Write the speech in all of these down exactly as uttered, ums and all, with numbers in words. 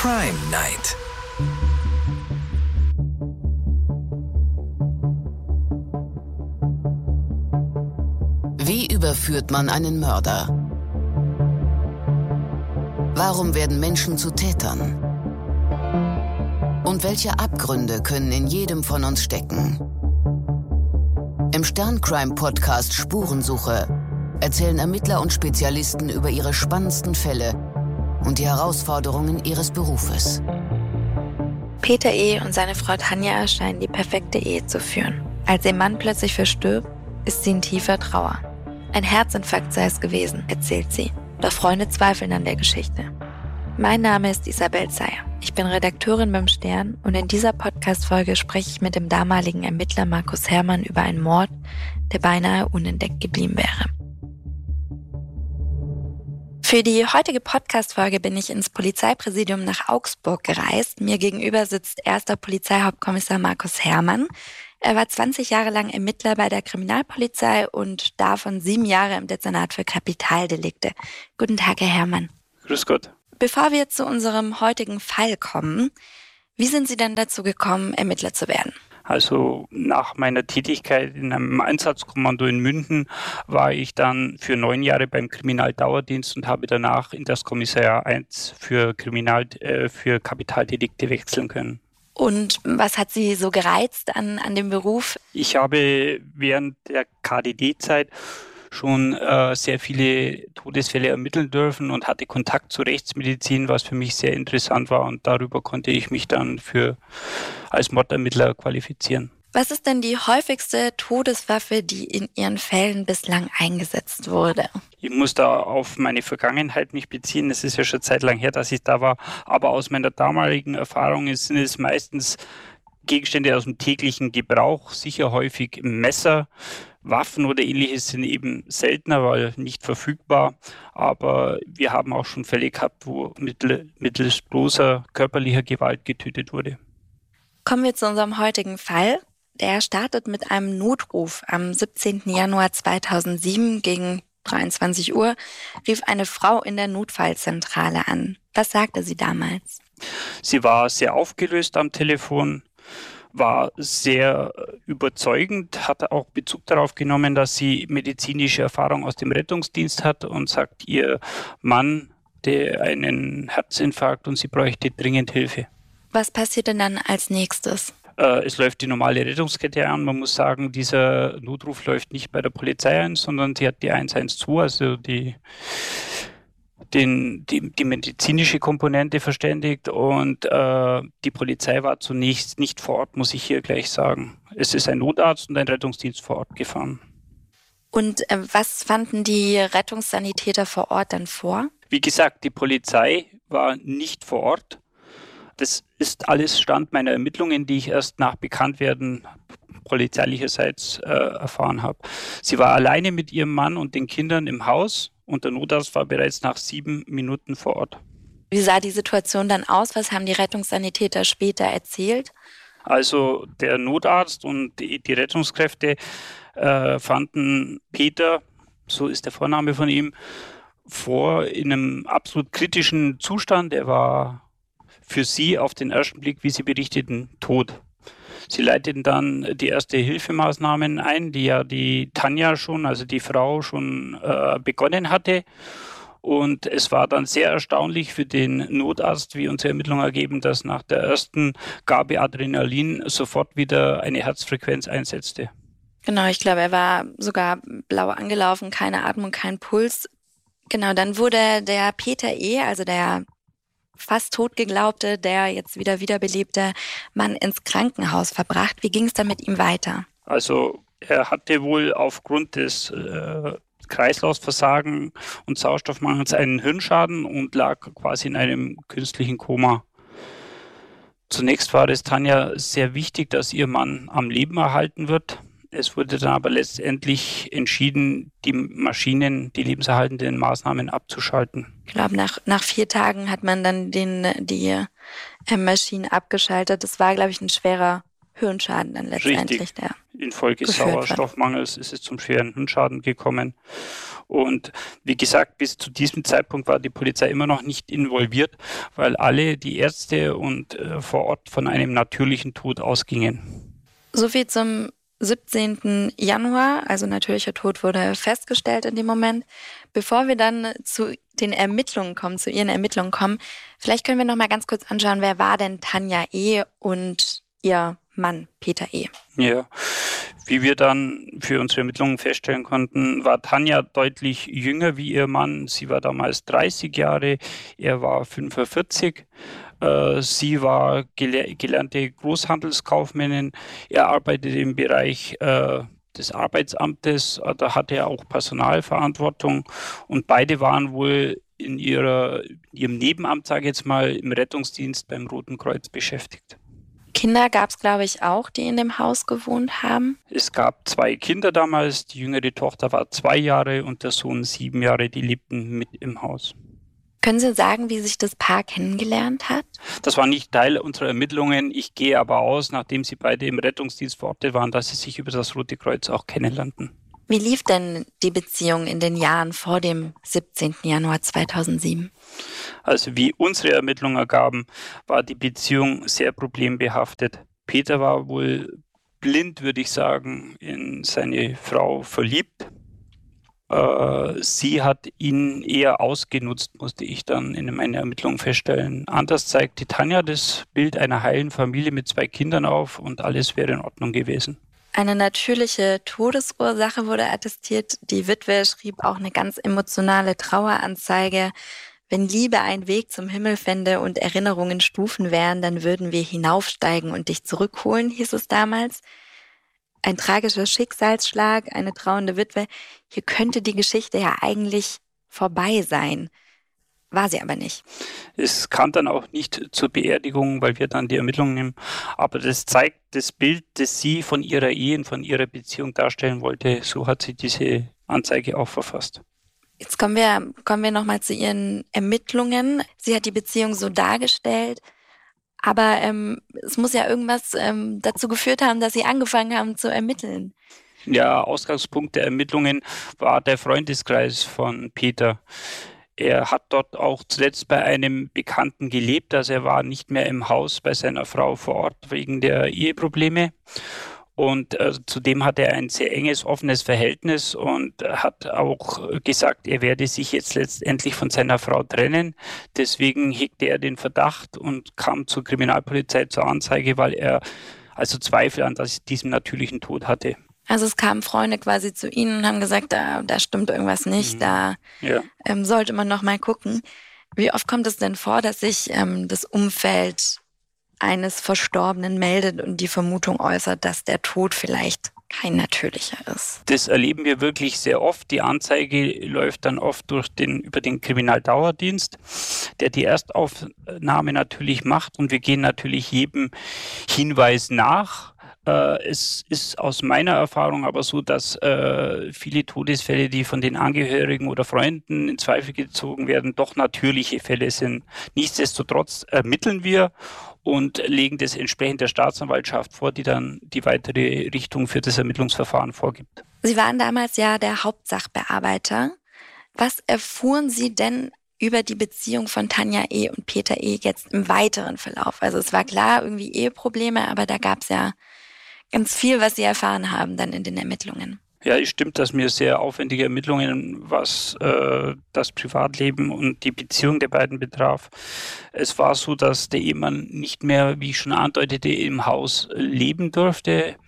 Crime Night. Wie überführt man einen Mörder? Warum werden Menschen zu Tätern? Und welche Abgründe können in jedem von uns stecken? Im Stern-Crime-Podcast Spurensuche erzählen Ermittler und Spezialisten über ihre spannendsten Fälle und die Herausforderungen ihres Berufes. Peter E. und seine Frau Tanja scheinen die perfekte Ehe zu führen. Als ihr Mann plötzlich verstirbt, ist sie in tiefer Trauer. Ein Herzinfarkt sei es gewesen, erzählt sie. Doch Freunde zweifeln an der Geschichte. Mein Name ist Isabel Zeyer. Ich bin Redakteurin beim Stern und in dieser Podcast-Folge spreche ich mit dem damaligen Ermittler Markus Herrmann über einen Mord, der beinahe unentdeckt geblieben wäre. Für die heutige Podcast-Folge bin ich ins Polizeipräsidium nach Augsburg gereist. Mir gegenüber sitzt erster Polizeihauptkommissar Markus Herrmann. Er war zwanzig Jahre lang Ermittler bei der Kriminalpolizei und davon sieben Jahre im Dezernat für Kapitaldelikte. Guten Tag, Herr Herrmann. Grüß Gott. Bevor wir zu unserem heutigen Fall kommen, wie sind Sie denn dazu gekommen, Ermittler zu werden? Also nach meiner Tätigkeit in einem Einsatzkommando in München war ich dann für neun Jahre beim Kriminaldauerdienst und habe danach in das Kommissariat eins für Kriminal, äh, für Kapitaldelikte wechseln können. Und was hat Sie so gereizt an, an dem Beruf? Ich habe während der K D D-Zeit schon äh, sehr viele Todesfälle ermitteln dürfen und hatte Kontakt zur Rechtsmedizin, was für mich sehr interessant war. Und darüber konnte ich mich dann für als Mordermittler qualifizieren. Was ist denn die häufigste Todeswaffe, die in Ihren Fällen bislang eingesetzt wurde? Ich muss da auf meine Vergangenheit mich beziehen. Es ist ja schon Zeit lang her, dass ich da war. Aber aus meiner damaligen Erfahrung sind es meistens Gegenstände aus dem täglichen Gebrauch, sicher häufig Messer. Waffen oder ähnliches sind eben seltener, weil nicht verfügbar. Aber wir haben auch schon Fälle gehabt, wo mittel, mittels bloßer körperlicher Gewalt getötet wurde. Kommen wir zu unserem heutigen Fall. Der startet mit einem Notruf. Am siebzehnten Januar zweitausendsieben gegen dreiundzwanzig Uhr rief eine Frau in der Notfallzentrale an. Was sagte sie damals? Sie war sehr aufgelöst am Telefon, war sehr überzeugend, hat auch Bezug darauf genommen, dass sie medizinische Erfahrung aus dem Rettungsdienst hat und sagt, ihr Mann hatte einen Herzinfarkt und sie bräuchte dringend Hilfe. Was passiert denn dann als nächstes? Äh, es läuft die normale Rettungskette an. Man muss sagen, dieser Notruf läuft nicht bei der Polizei ein, sondern sie hat die eins eins zwei, also die Den, die, die medizinische Komponente verständigt und äh, die Polizei war zunächst nicht vor Ort, muss ich hier gleich sagen. Es ist ein Notarzt und ein Rettungsdienst vor Ort gefahren. Und äh, was fanden die Rettungssanitäter vor Ort dann vor? Wie gesagt, die Polizei war nicht vor Ort. Das ist alles Stand meiner Ermittlungen, die ich erst nach Bekanntwerden polizeilicherseits äh, erfahren habe. Sie war alleine mit ihrem Mann und den Kindern im Haus. Und der Notarzt war bereits nach sieben Minuten vor Ort. Wie sah die Situation dann aus? Was haben die Rettungssanitäter später erzählt? Also der Notarzt und die, die Rettungskräfte äh, fanden Peter, so ist der Vorname von ihm, vor in einem absolut kritischen Zustand. Er war für sie auf den ersten Blick, wie sie berichteten, tot. Sie leiteten dann die erste Hilfemaßnahmen ein, die ja die Tanja schon, also die Frau, schon äh, begonnen hatte. Und es war dann sehr erstaunlich für den Notarzt, wie unsere Ermittlungen ergeben, dass nach der ersten Gabe Adrenalin sofort wieder eine Herzfrequenz einsetzte. Genau, ich glaube, er war sogar blau angelaufen, keine Atmung, kein Puls. Genau, dann wurde der Peter E., also der fast tot geglaubte, der jetzt wieder wiederbelebte Mann ins Krankenhaus verbracht. Wie ging es dann mit ihm weiter? Also er hatte wohl aufgrund des äh, Kreislaufversagen und Sauerstoffmangels einen Hirnschaden und lag quasi in einem künstlichen Koma. Zunächst war es Tanja sehr wichtig, dass ihr Mann am Leben erhalten wird. Es wurde dann aber letztendlich entschieden, die Maschinen, die lebenserhaltenden Maßnahmen abzuschalten. Ich glaube, nach, nach vier Tagen hat man dann den, die äh, Maschinen abgeschaltet. Das war, glaube ich, ein schwerer Hirnschaden dann letztendlich. Richtig. Der Infolge geführt wird. Sauerstoffmangels ist es zum schweren Hirnschaden gekommen. Und wie gesagt, bis zu diesem Zeitpunkt war die Polizei immer noch nicht involviert, weil alle die Ärzte und äh, vor Ort von einem natürlichen Tod ausgingen. So viel zum siebzehnten Januar, also natürlicher Tod wurde festgestellt in dem Moment. Bevor wir dann zu den Ermittlungen kommen, zu ihren Ermittlungen kommen, vielleicht können wir noch mal ganz kurz anschauen, wer war denn Tanja E. und ihr Mann Peter E.? Ja, wie wir dann für unsere Ermittlungen feststellen konnten, war Tanja deutlich jünger wie ihr Mann. Sie war damals dreißig Jahre, er war fünfundvierzig. Äh, sie war gele- gelernte Großhandelskaufmännin. Er arbeitete im Bereich äh, des Arbeitsamtes, äh, da hatte er auch Personalverantwortung und beide waren wohl in ihrer, ihrem Nebenamt, sage ich jetzt mal, im Rettungsdienst beim Roten Kreuz beschäftigt. Kinder gab es, glaube ich, auch, die in dem Haus gewohnt haben. Es gab zwei Kinder damals, die jüngere Tochter war zwei Jahre und der Sohn sieben Jahre, die lebten mit im Haus. Können Sie sagen, wie sich das Paar kennengelernt hat? Das war nicht Teil unserer Ermittlungen. Ich gehe aber aus, nachdem sie beide im Rettungsdienst verortet waren, dass sie sich über das Rote Kreuz auch kennenlernten. Wie lief denn die Beziehung in den Jahren vor dem siebzehnten Januar zweitausendsieben? Also wie unsere Ermittlungen ergaben, war die Beziehung sehr problembehaftet. Peter war wohl blind, würde ich sagen, in seine Frau verliebt. Äh, sie hat ihn eher ausgenutzt, musste ich dann in meiner Ermittlung feststellen. Anders zeigte Tanja das Bild einer heilen Familie mit zwei Kindern auf und alles wäre in Ordnung gewesen. Eine natürliche Todesursache wurde attestiert. Die Witwe schrieb auch eine ganz emotionale Traueranzeige. Wenn Liebe einen Weg zum Himmel fände und Erinnerungen Stufen wären, dann würden wir hinaufsteigen und dich zurückholen, hieß es damals. Ein tragischer Schicksalsschlag, eine trauernde Witwe. Hier könnte die Geschichte ja eigentlich vorbei sein. War sie aber nicht. Es kam dann auch nicht zur Beerdigung, weil wir dann die Ermittlungen nehmen. Aber das zeigt das Bild, das sie von ihrer Ehe und von ihrer Beziehung darstellen wollte. So hat sie diese Anzeige auch verfasst. Jetzt kommen wir, kommen wir nochmal zu ihren Ermittlungen. Sie hat die Beziehung so dargestellt. Aber ähm, es muss ja irgendwas ähm, dazu geführt haben, dass sie angefangen haben zu ermitteln. Ja, Ausgangspunkt der Ermittlungen war der Freundeskreis von Peter. Er hat dort auch zuletzt bei einem Bekannten gelebt, also er war nicht mehr im Haus bei seiner Frau vor Ort wegen der Eheprobleme. Und äh, zudem hat er ein sehr enges, offenes Verhältnis und hat auch gesagt, er werde sich jetzt letztendlich von seiner Frau trennen. Deswegen hegte er den Verdacht und kam zur Kriminalpolizei zur Anzeige, weil er also Zweifel an das, diesem natürlichen Tod hatte. Also es kamen Freunde quasi zu Ihnen und haben gesagt, da, da stimmt irgendwas nicht, Mhm. da Ja. ähm, sollte man noch mal gucken. Wie oft kommt es denn vor, dass sich ähm, das Umfeld eines Verstorbenen meldet und die Vermutung äußert, dass der Tod vielleicht kein natürlicher ist? Das erleben wir wirklich sehr oft. Die Anzeige läuft dann oft durch den, über den Kriminaldauerdienst, der die Erstaufnahme natürlich macht und wir gehen natürlich jedem Hinweis nach. Äh, es ist aus meiner Erfahrung aber so, dass äh, viele Todesfälle, die von den Angehörigen oder Freunden in Zweifel gezogen werden, doch natürliche Fälle sind. Nichtsdestotrotz ermitteln wir und legen das entsprechend der Staatsanwaltschaft vor, die dann die weitere Richtung für das Ermittlungsverfahren vorgibt. Sie waren damals ja der Hauptsachbearbeiter. Was erfuhren Sie denn über die Beziehung von Tanja E. und Peter E. jetzt im weiteren Verlauf? Also es war klar, irgendwie Eheprobleme, aber da gab es ja ganz viel, was Sie erfahren haben dann in den Ermittlungen. Ja, es stimmt, dass mir sehr aufwendige Ermittlungen, was äh, das Privatleben und die Beziehung der beiden betraf. Es war so, dass der Ehemann nicht mehr, wie ich schon andeutete, im Haus leben durfte.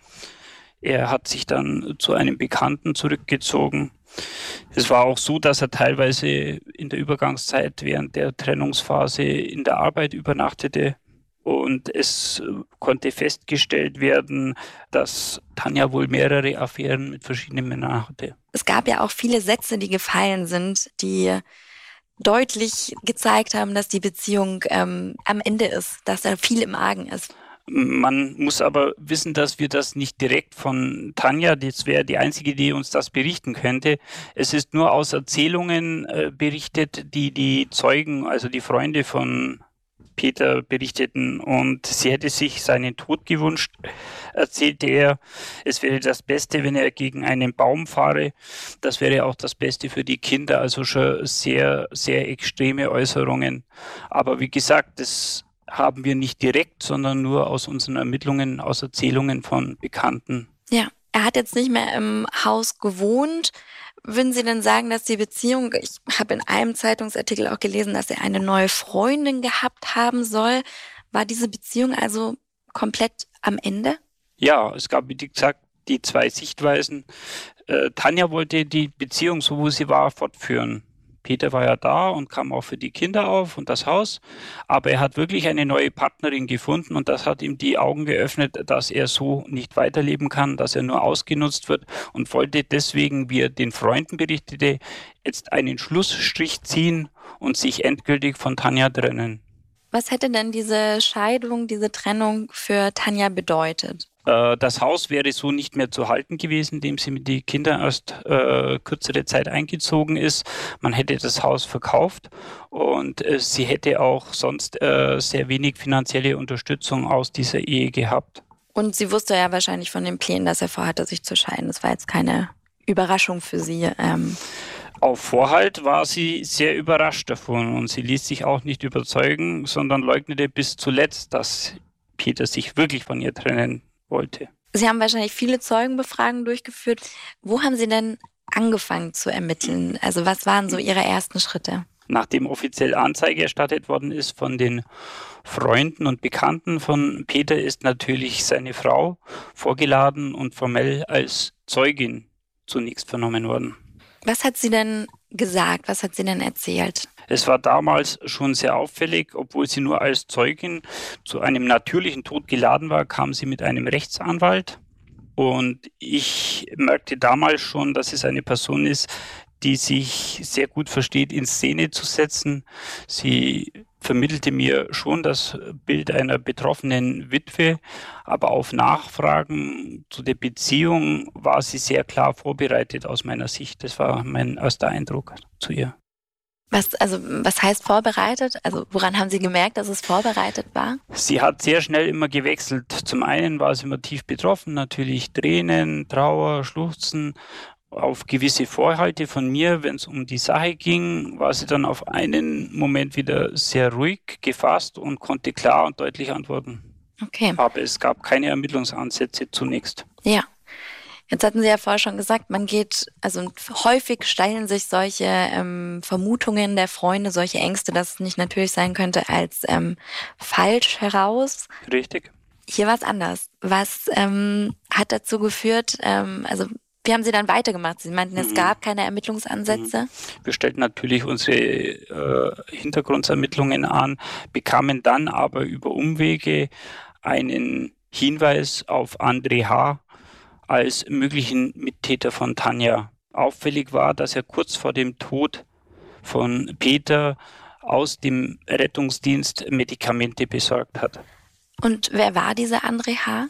Er hat sich dann zu einem Bekannten zurückgezogen. Es war auch so, dass er teilweise in der Übergangszeit während der Trennungsphase in der Arbeit übernachtete. Und es konnte festgestellt werden, dass Tanja wohl mehrere Affären mit verschiedenen Männern hatte. Es gab ja auch viele Sätze, die gefallen sind, die deutlich gezeigt haben, dass die Beziehung ähm, am Ende ist, dass da viel im Argen ist. Man muss aber wissen, dass wir das nicht direkt von Tanja, das wäre die einzige, die uns das berichten könnte. Es ist nur aus Erzählungen äh, berichtet, die die Zeugen, also die Freunde von Peter berichteten und sie hätte sich seinen Tod gewünscht, erzählte er. Es wäre das Beste, wenn er gegen einen Baum fahre. Das wäre auch das Beste für die Kinder, also schon sehr, sehr extreme Äußerungen. Aber wie gesagt, das haben wir nicht direkt, sondern nur aus unseren Ermittlungen, aus Erzählungen von Bekannten. Ja, er hat jetzt nicht mehr im Haus gewohnt. Würden Sie denn sagen, dass die Beziehung, ich habe in einem Zeitungsartikel auch gelesen, dass er eine neue Freundin gehabt haben soll. War diese Beziehung also komplett am Ende? Ja, es gab, wie gesagt, die zwei Sichtweisen. Äh, Tanja wollte die Beziehung, so wo sie war, fortführen. Peter war ja da und kam auch für die Kinder auf und das Haus, aber er hat wirklich eine neue Partnerin gefunden und das hat ihm die Augen geöffnet, dass er so nicht weiterleben kann, dass er nur ausgenutzt wird und wollte deswegen, wie er den Freunden berichtete, jetzt einen Schlussstrich ziehen und sich endgültig von Tanja trennen. Was hätte denn diese Scheidung, diese Trennung für Tanja bedeutet? Das Haus wäre so nicht mehr zu halten gewesen, indem sie mit den Kindern erst äh, kürzere Zeit eingezogen ist. Man hätte das Haus verkauft und äh, sie hätte auch sonst äh, sehr wenig finanzielle Unterstützung aus dieser Ehe gehabt. Und sie wusste ja wahrscheinlich von den Plänen, dass er vorhatte, sich zu scheiden. Das war jetzt keine Überraschung für sie. Ähm Auf Vorhalt war sie sehr überrascht davon und sie ließ sich auch nicht überzeugen, sondern leugnete bis zuletzt, dass Peter sich wirklich von ihr trennen wollte. Sie haben wahrscheinlich viele Zeugenbefragungen durchgeführt. Wo haben Sie denn angefangen zu ermitteln? Also was waren so Ihre ersten Schritte? Nachdem offiziell Anzeige erstattet worden ist von den Freunden und Bekannten von Peter, ist natürlich seine Frau vorgeladen und formell als Zeugin zunächst vernommen worden. Was hat sie denn gesagt? Was hat sie denn erzählt? Es war damals schon sehr auffällig, obwohl sie nur als Zeugin zu einem natürlichen Tod geladen war, kam sie mit einem Rechtsanwalt. Und ich merkte damals schon, dass es eine Person ist, die sich sehr gut versteht, in Szene zu setzen. Sie vermittelte mir schon das Bild einer betroffenen Witwe, aber auf Nachfragen zu der Beziehung war sie sehr klar vorbereitet aus meiner Sicht. Das war mein erster Eindruck zu ihr. Was, also, was heißt vorbereitet? Also woran haben Sie gemerkt, dass es vorbereitet war? Sie hat sehr schnell immer gewechselt. Zum einen war sie immer tief betroffen, natürlich Tränen, Trauer, Schluchzen. Auf gewisse Vorhalte von mir, wenn es um die Sache ging, war sie dann auf einen Moment wieder sehr ruhig gefasst und konnte klar und deutlich antworten. Okay. Aber es gab keine Ermittlungsansätze zunächst. Ja. Jetzt hatten Sie ja vorher schon gesagt, man geht, also häufig stellen sich solche ähm, Vermutungen der Freunde, solche Ängste, dass es nicht natürlich sein könnte, als ähm, falsch heraus. Richtig. Hier war es anders. Was ähm, hat dazu geführt, ähm, also wie haben Sie dann weitergemacht? Sie meinten, es mhm. gab keine Ermittlungsansätze? Mhm. Wir stellten natürlich unsere äh, Hintergrundsermittlungen an, bekamen dann aber über Umwege einen Hinweis auf André H. als möglichen Mittäter von Tanja. Auffällig war, dass er kurz vor dem Tod von Peter aus dem Rettungsdienst Medikamente besorgt hat. Und wer war dieser André H.?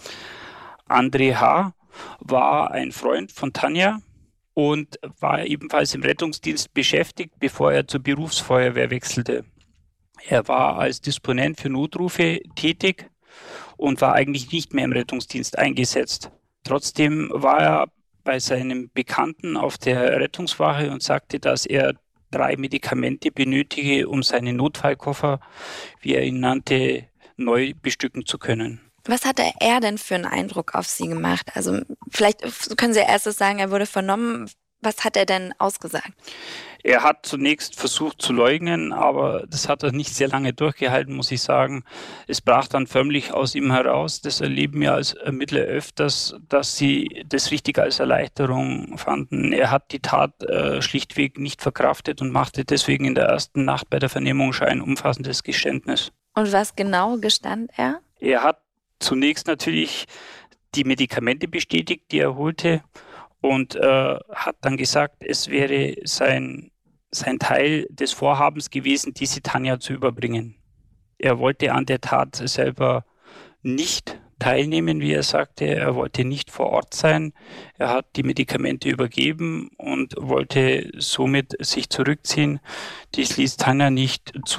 André H. war ein Freund von Tanja und war ebenfalls im Rettungsdienst beschäftigt, bevor er zur Berufsfeuerwehr wechselte. Er war als Disponent für Notrufe tätig und war eigentlich nicht mehr im Rettungsdienst eingesetzt. Trotzdem war er bei seinem Bekannten auf der Rettungswache und sagte, dass er drei Medikamente benötige, um seinen Notfallkoffer, wie er ihn nannte, neu bestücken zu können. Was hatte er denn für einen Eindruck auf Sie gemacht? Also vielleicht können Sie erstes sagen, er wurde vernommen. Was hat er denn ausgesagt? Er hat zunächst versucht zu leugnen, aber das hat er nicht sehr lange durchgehalten, muss ich sagen. Es brach dann förmlich aus ihm heraus. Das erleben wir als Ermittler öfters, dass sie das richtig als Erleichterung fanden. Er hat die Tat äh, schlichtweg nicht verkraftet und machte deswegen in der ersten Nacht bei der Vernehmung schon ein umfassendes Geständnis. Und was genau gestand er? Er hat zunächst natürlich die Medikamente bestätigt, die er holte. Und äh, hat dann gesagt, es wäre sein, sein Teil des Vorhabens gewesen, diese Tanja zu überbringen. Er wollte an der Tat selber nicht teilnehmen, wie er sagte. Er wollte nicht vor Ort sein. Er hat die Medikamente übergeben und wollte somit sich zurückziehen. Dies ließ Tanja nicht zu,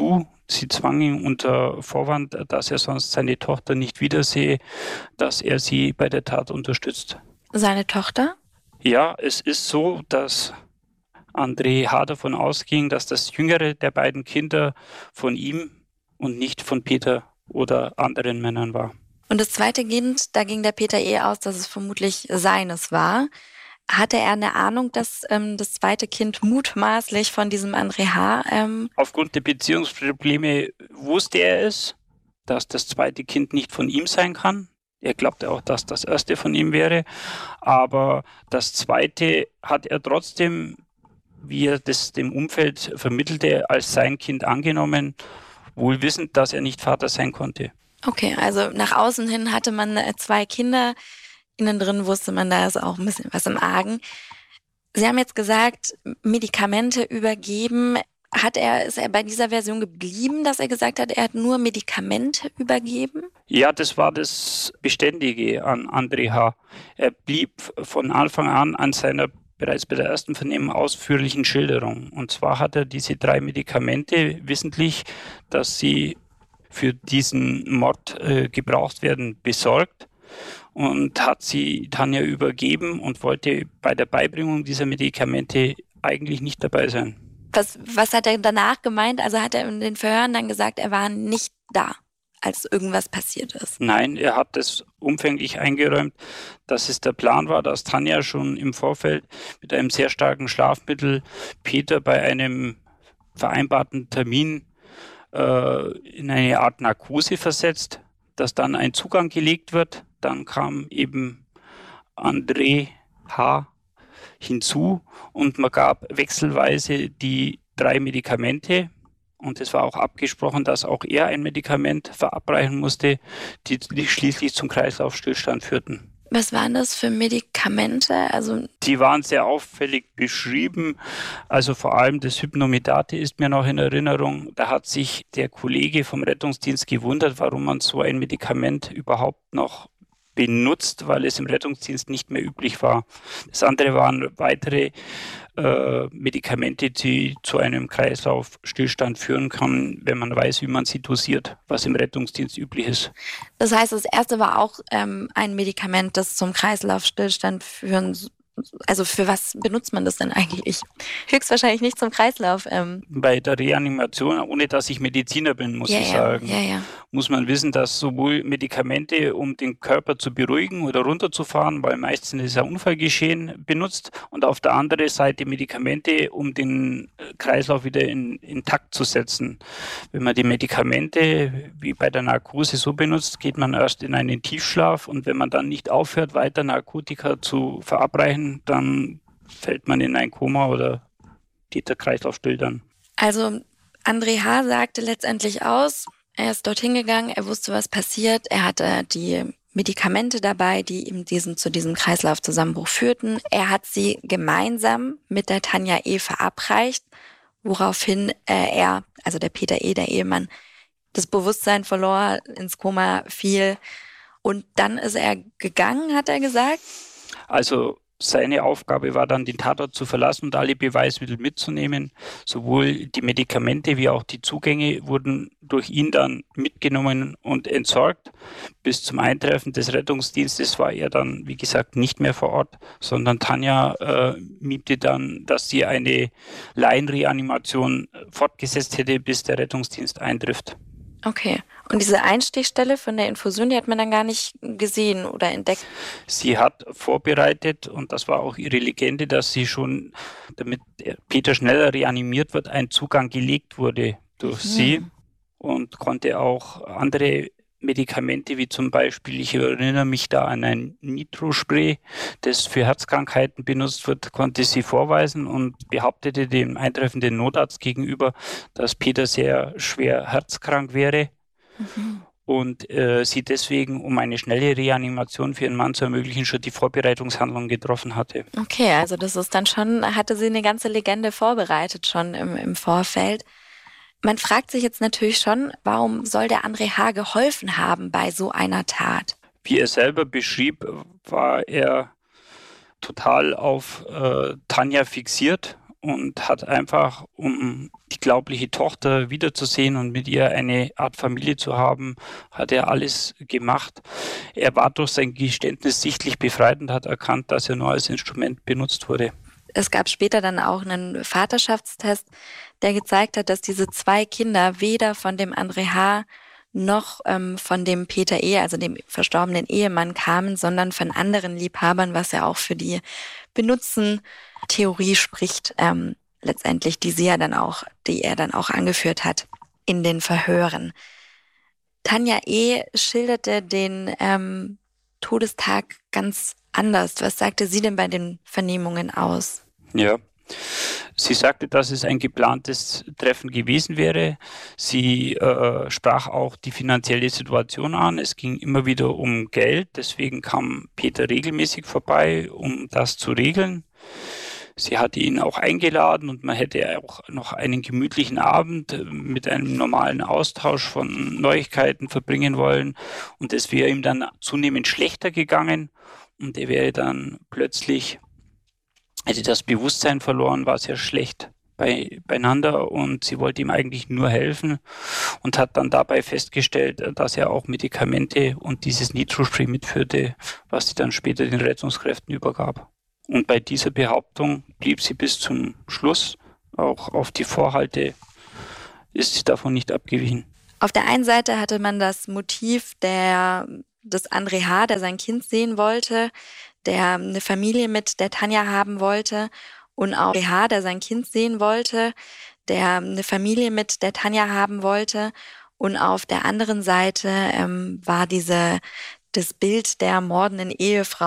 Sie zwang ihn unter Vorwand, dass er sonst seine Tochter nicht wiedersehe, dass er sie bei der Tat unterstützt. Seine Tochter? Ja, es ist so, dass André H. davon ausging, dass das jüngere der beiden Kinder von ihm und nicht von Peter oder anderen Männern war. Und das zweite Kind, da ging der Peter E. aus, dass es vermutlich seines war. Hatte er eine Ahnung, dass ähm, das zweite Kind mutmaßlich von diesem André H. Ähm Aufgrund der Beziehungsprobleme wusste er es, dass das zweite Kind nicht von ihm sein kann. Er glaubte auch, dass das erste von ihm wäre. Aber das zweite hat er trotzdem, wie er das dem Umfeld vermittelte, als sein Kind angenommen, wohl wissend, dass er nicht Vater sein konnte. Okay, also nach außen hin hatte man zwei Kinder. Innen drin wusste man, da ist auch ein bisschen was im Argen. Sie haben jetzt gesagt, Medikamente übergeben. Hat er, ist er bei dieser Version geblieben, dass er gesagt hat, er hat nur Medikamente übergeben? Ja, das war das Beständige an André H. Er blieb von Anfang an an seiner bereits bei der ersten Vernehmung ausführlichen Schilderung. Und zwar hat er diese drei Medikamente wissentlich, dass sie für diesen Mord äh, gebraucht werden, besorgt. Und hat sie Tanja übergeben und wollte bei der Beibringung dieser Medikamente eigentlich nicht dabei sein. Was, was hat er danach gemeint? Also hat er in den Verhören dann gesagt, er war nicht da, als irgendwas passiert ist? Nein, er hat es umfänglich eingeräumt, dass es der Plan war, dass Tanja schon im Vorfeld mit einem sehr starken Schlafmittel Peter bei einem vereinbarten Termin äh, in eine Art Narkose versetzt, dass dann ein Zugang gelegt wird. Dann kam eben André H. hinzu und man gab wechselweise die drei Medikamente. Und es war auch abgesprochen, dass auch er ein Medikament verabreichen musste, die schließlich zum Kreislaufstillstand führten. Was waren das für Medikamente? Also die waren sehr auffällig beschrieben. Also vor allem das Hypnomedate ist mir noch in Erinnerung. Da hat sich der Kollege vom Rettungsdienst gewundert, warum man so ein Medikament überhaupt noch benutzt, weil es im Rettungsdienst nicht mehr üblich war. Das andere waren weitere äh, Medikamente, die zu einem Kreislaufstillstand führen können, wenn man weiß, wie man sie dosiert, was im Rettungsdienst üblich ist. Das heißt, das erste war auch ähm, ein Medikament, das zum Kreislaufstillstand führen soll. Also für was benutzt man das denn eigentlich? Höchstwahrscheinlich nicht zum Kreislauf. Ähm. Bei der Reanimation, ohne dass ich Mediziner bin, muss ja, ich ja, sagen, ja, ja. muss man wissen, dass sowohl Medikamente, um den Körper zu beruhigen oder runterzufahren, weil meistens ist ein Unfall geschehen, benutzt, und auf der anderen Seite Medikamente, um den Kreislauf wieder in, in Takt zu setzen. Wenn man die Medikamente wie bei der Narkose so benutzt, geht man erst in einen Tiefschlaf, und wenn man dann nicht aufhört, weiter Narkotika zu verabreichen, dann fällt man in ein Koma oder geht der Kreislauf still dann. Also André H. sagte letztendlich aus, er ist dorthin gegangen, er wusste, was passiert, er hatte die Medikamente dabei, die ihm diesen, zu diesem Kreislaufzusammenbruch führten. Er hat sie gemeinsam mit der Tanja E. verabreicht, woraufhin äh, er, also der Peter E., der Ehemann, das Bewusstsein verlor, ins Koma fiel, und dann ist er gegangen, hat er gesagt? Also seine Aufgabe war dann, den Tatort zu verlassen und alle Beweismittel mitzunehmen. Sowohl die Medikamente wie auch die Zugänge wurden durch ihn dann mitgenommen und entsorgt. Bis zum Eintreffen des Rettungsdienstes war er dann, wie gesagt, nicht mehr vor Ort, sondern Tanja äh, miimte dann, dass sie eine Laienreanimation fortgesetzt hätte, bis der Rettungsdienst eintrifft. Okay. Und diese Einstichstelle von der Infusion, die hat man dann gar nicht gesehen oder entdeckt? Sie hat vorbereitet, und das war auch ihre Legende, dass sie schon, damit Peter schneller reanimiert wird, ein Zugang gelegt wurde durch mhm. sie, und konnte auch andere Medikamente, wie zum Beispiel, ich erinnere mich da an ein Nitrospray, das für Herzkrankheiten benutzt wird, konnte sie vorweisen und behauptete dem eintreffenden Notarzt gegenüber, dass Peter sehr schwer herzkrank wäre. Mhm. Und äh, sie deswegen, um eine schnelle Reanimation für ihren Mann zu ermöglichen, schon die Vorbereitungshandlung getroffen hatte. Okay, also das ist dann schon, hatte sie eine ganze Legende vorbereitet schon im, im Vorfeld. Man fragt sich jetzt natürlich schon, warum soll der André H. geholfen haben bei so einer Tat? Wie er selber beschrieb, war er total auf äh, Tanja fixiert und hat einfach, um die glaubliche Tochter wiederzusehen und mit ihr eine Art Familie zu haben, hat er alles gemacht. Er war durch sein Geständnis sichtlich befreit und hat erkannt, dass er nur als Instrument benutzt wurde. Es gab später dann auch einen Vaterschaftstest, der gezeigt hat, dass diese zwei Kinder weder von dem André H. noch ähm, von dem Peter E., also dem verstorbenen Ehemann, kamen, sondern von anderen Liebhabern, was ja auch für die Benutzen-Theorie spricht, ähm, letztendlich, die sie ja dann auch, die er dann auch angeführt hat in den Verhören. Tanja E. schilderte den ähm, Todestag ganz anders. Was sagte sie denn bei den Vernehmungen aus? Ja, sie sagte, dass es ein geplantes Treffen gewesen wäre. Sie äh, sprach auch die finanzielle Situation an. Es ging immer wieder um Geld. Deswegen kam Peter regelmäßig vorbei, um das zu regeln. Sie hatte ihn auch eingeladen und man hätte auch noch einen gemütlichen Abend mit einem normalen Austausch von Neuigkeiten verbringen wollen. Und es wäre ihm dann zunehmend schlechter gegangen und er wäre dann plötzlich, hätte das Bewusstsein verloren, war sehr schlecht bei, beieinander und sie wollte ihm eigentlich nur helfen und hat dann dabei festgestellt, dass er auch Medikamente und dieses Nitrospray mitführte, was sie dann später den Rettungskräften übergab. Und bei dieser Behauptung blieb sie bis zum Schluss. Auch auf die Vorhalte ist sie davon nicht abgewichen. Auf der einen Seite hatte man das Motiv der, des André H., der sein Kind sehen wollte, der eine Familie mit der Tanja haben wollte, und auch André H., der sein Kind sehen wollte, der eine Familie mit der Tanja haben wollte. Und auf der anderen Seite ähm, war diese das Bild der mordenden Ehefrau